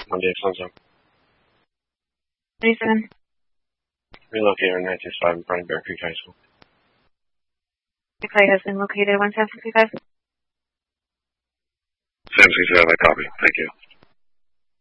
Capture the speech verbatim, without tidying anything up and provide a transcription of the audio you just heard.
Monday, Sunzone. thirty-seven. Relocator nine six five in front of Bear Creek High School. The clay has been located. one seven six five. seven six five, I copy. Thank you.